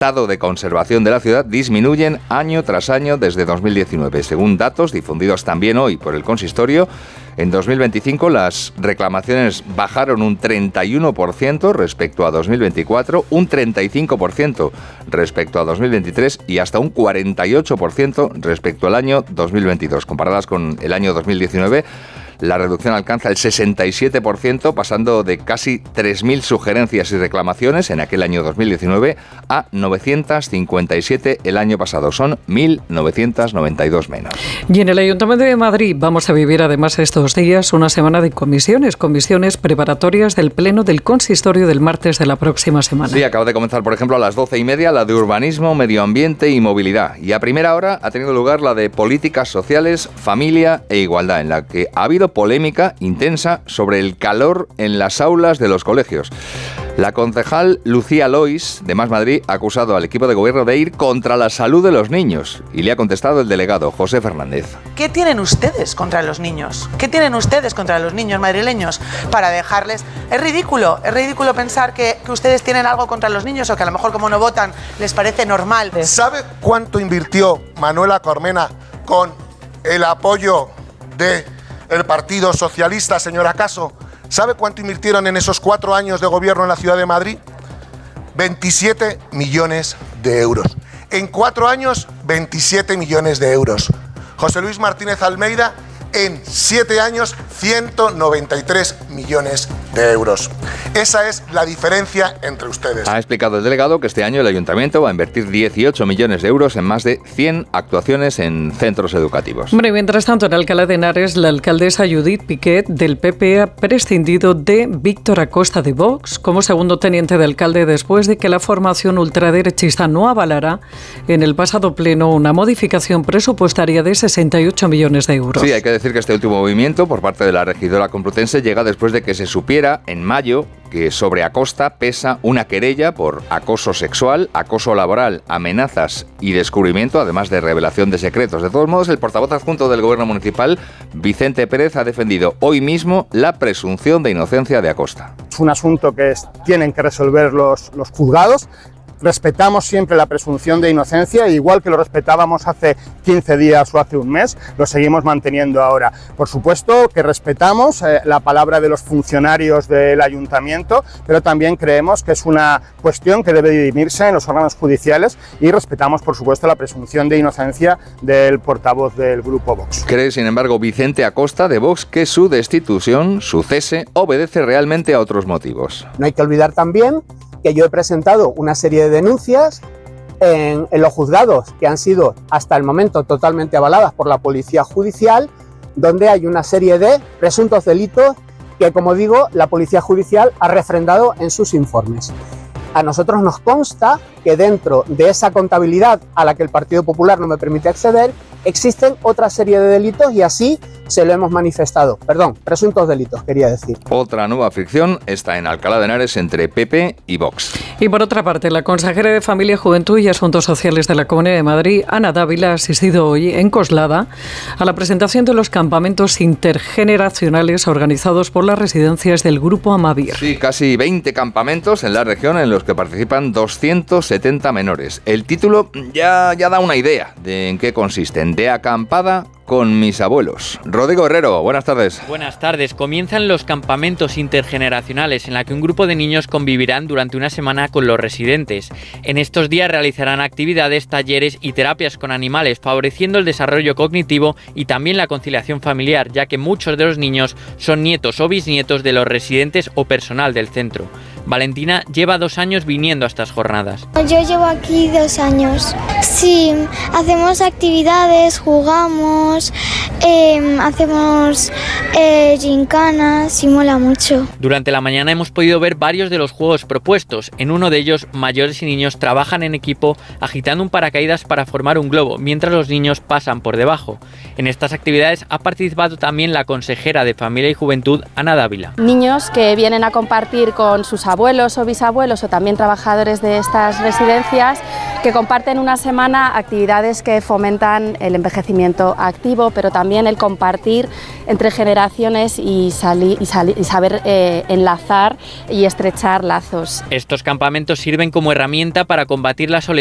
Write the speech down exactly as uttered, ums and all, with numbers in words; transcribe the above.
estado de conservación de la ciudad disminuyen año tras año desde dos mil diecinueve. Según datos difundidos también hoy por el consistorio, en dos mil veinticinco las reclamaciones bajaron un treinta y uno por ciento respecto a dos mil veinticuatro, un treinta y cinco por ciento respecto a dos mil veintitrés y hasta un cuarenta y ocho por ciento respecto al año dos mil veintidós. Comparadas con el año dos mil diecinueve, la reducción alcanza el sesenta y siete por ciento, pasando de casi tres mil sugerencias y reclamaciones en aquel año dos mil diecinueve a novecientas cincuenta y siete el año pasado. Son mil novecientos noventa y dos menos. Y en el Ayuntamiento de Madrid vamos a vivir además estos días una semana de comisiones, comisiones preparatorias del Pleno del Consistorio del martes de la próxima semana. Sí, acaba de comenzar, por ejemplo, a las doce y media la de Urbanismo, Medio Ambiente y Movilidad. Y a primera hora ha tenido lugar la de Políticas Sociales, Familia e Igualdad, en la que ha habido polémica intensa sobre el calor en las aulas de los colegios. La concejal Lucía Lois, de Más Madrid, ha acusado al equipo de gobierno de ir contra la salud de los niños y le ha contestado el delegado José Fernández. ¿Qué tienen ustedes contra los niños? ¿Qué tienen ustedes contra los niños madrileños para dejarles? Es ridículo, es ridículo pensar que, que ustedes tienen algo contra los niños o que a lo mejor como no votan les parece normal. ¿Sabe cuánto invirtió Manuela Cormena con el apoyo de el Partido Socialista, señora Caso? ¿Sabe cuánto invirtieron en esos cuatro años de gobierno en la Ciudad de Madrid? veintisiete millones de euros. En cuatro años, veintisiete millones de euros. José Luis Martínez Almeida, en siete años, ciento noventa y tres millones de euros. Esa es la diferencia entre ustedes. Ha explicado el delegado que este año el Ayuntamiento va a invertir dieciocho millones de euros en más de cien actuaciones en centros educativos. Hombre, mientras tanto, en Alcalá de Henares, la alcaldesa Judith Piquet del P P ha prescindido de Víctor Acosta de Vox como segundo teniente de alcalde después de que la formación ultraderechista no avalara en el pasado pleno una modificación presupuestaria de sesenta y ocho millones de euros. Sí, hay que decir que este último movimiento por parte de la regidora complutense llega después de que se supiera en mayo que sobre Acosta pesa una querella por acoso sexual, acoso laboral, amenazas y descubrimiento, además de revelación de secretos. De todos modos, el portavoz adjunto del Gobierno municipal, Vicente Pérez, ha defendido hoy mismo la presunción de inocencia de Acosta. Es un asunto que es, tienen que resolver los, los juzgados. Respetamos siempre la presunción de inocencia, igual que lo respetábamos hace quince días o hace un mes, lo seguimos manteniendo ahora. Por supuesto que respetamos eh, la palabra de los funcionarios del ayuntamiento, pero también creemos que es una cuestión que debe dirimirse en los órganos judiciales y respetamos, por supuesto, la presunción de inocencia del portavoz del Grupo Vox. Cree, sin embargo, Vicente Acosta de Vox que su destitución, su cese, obedece realmente a otros motivos. No hay que olvidar también que yo he presentado una serie de denuncias en, en los juzgados que han sido hasta el momento totalmente avaladas por la Policía Judicial, donde hay una serie de presuntos delitos que, como digo, la Policía Judicial ha refrendado en sus informes. A nosotros nos consta que dentro de esa contabilidad a la que el Partido Popular no me permite acceder, existen otra serie de delitos y así se lo hemos manifestado. Perdón, presuntos delitos, quería decir. Otra nueva fricción está en Alcalá de Henares entre P P y Vox. Y por otra parte, la consejera de Familia, Juventud y Asuntos Sociales de la Comunidad de Madrid, Ana Dávila, ha asistido hoy en Coslada a la presentación de los campamentos intergeneracionales organizados por las residencias del Grupo Amavir. Sí, casi veinte campamentos en la región en los que participan doscientos setenta menores. El título ya, ya da una idea de en qué consisten. De acampada con mis abuelos. Rodrigo Herrero, buenas tardes. Buenas tardes. Comienzan los campamentos intergeneracionales en la que un grupo de niños convivirán durante una semana con los residentes. En estos días realizarán actividades, talleres y terapias con animales, favoreciendo el desarrollo cognitivo y también la conciliación familiar, ya que muchos de los niños son nietos o bisnietos de los residentes o personal del centro. Valentina lleva dos años viniendo a estas jornadas. Yo llevo aquí dos años. Sí, hacemos actividades, jugamos, eh, hacemos eh, gincanas y mola mucho. Durante la mañana hemos podido ver varios de los juegos propuestos. En uno de ellos, mayores y niños trabajan en equipo agitando un paracaídas para formar un globo, mientras los niños pasan por debajo. En estas actividades ha participado también la consejera de Familia y Juventud, Ana Dávila. Niños que vienen a compartir con sus abuelos o bisabuelos o también trabajadores de estas residencias que comparten una semana actividades que fomentan el envejecimiento activo, pero también el compartir entre generaciones y, sali- y, sali- y saber eh, enlazar y estrechar lazos. Estos campamentos sirven como herramienta para combatir la soledad